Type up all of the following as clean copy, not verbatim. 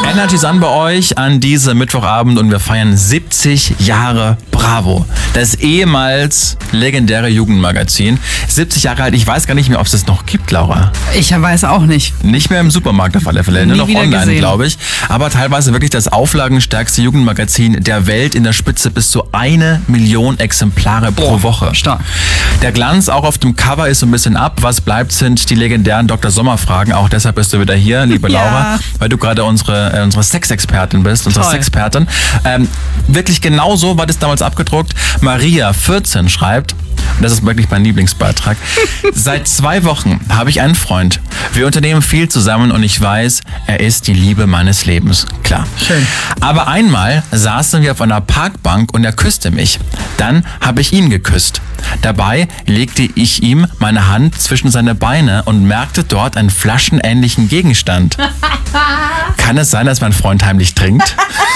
Energy ist an bei euch an diesem Mittwochabend und wir feiern 70 Jahre Bravo. Das ehemals legendäre Jugendmagazin. 70 Jahre alt, ich weiß gar nicht mehr, ob es das noch gibt, Laura. Ich weiß auch nicht. Nicht mehr im Supermarkt auf alle Fälle, nur noch online, glaube ich. Aber teilweise wirklich das auflagenstärkste Jugendmagazin der Welt, in der Spitze bis zu 1 Million Exemplare pro Woche. Stark. Der Glanz auch auf dem Cover ist so ein bisschen ab. Was bleibt, sind die legendären Dr. Sommer-Fragen. Auch deshalb bist du wieder hier, liebe Laura, weil du gerade unsere Sexexpertin bist, unsere Sexpertin. Wirklich genau so war das damals abgedruckt. Maria, 14, schreibt, und das ist wirklich mein Lieblingsbeitrag, seit 2 Wochen habe ich einen Freund. Wir unternehmen viel zusammen und ich weiß, er ist die Liebe meines Lebens. Klar. Schön. Aber einmal saßen wir auf einer Parkbank und er küsste mich. Dann habe ich ihn geküsst. Dabei legte ich ihm meine Hand zwischen seine Beine und merkte dort einen flaschenähnlichen Gegenstand. Kann es sein, dass mein Freund heimlich trinkt?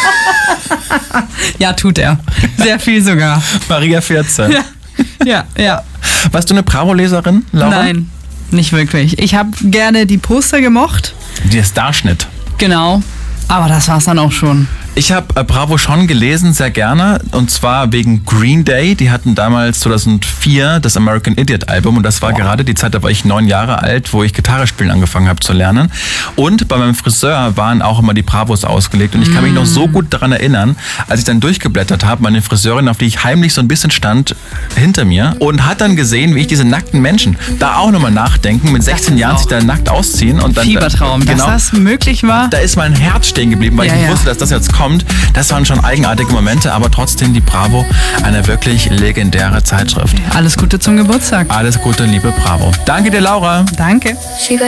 Ja, tut er. Sehr viel sogar. Maria, 14. Ja. Warst du eine Bravo-Leserin, Laura? Nein, nicht wirklich. Ich habe gerne die Poster gemocht. Der Starschnitt. Genau. Aber das war's dann auch schon. Ich habe Bravo schon gelesen, sehr gerne. Und zwar wegen Green Day. Die hatten damals 2004 das American Idiot Album. Und das war gerade die Zeit, da war ich 9 Jahre alt, wo ich Gitarre spielen angefangen habe zu lernen. Und bei meinem Friseur waren auch immer die Bravos ausgelegt. Und ich kann mich noch so gut daran erinnern, als ich dann durchgeblättert habe, meine Friseurin, auf die ich heimlich so ein bisschen stand, hinter mir. Und hat dann gesehen, wie ich diese nackten Menschen da auch nochmal nachdenken, mit 16 Jahren sich da nackt ausziehen. Und dann, Fiebertraum, genau, dass das möglich war. Da ist mein Herz stehen geblieben, weil ich wusste, dass das jetzt kommt. Das waren schon eigenartige Momente, aber trotzdem die Bravo, eine wirklich legendäre Zeitschrift. Alles Gute zum Geburtstag. Alles Gute, liebe Bravo. Danke dir, Laura. Danke.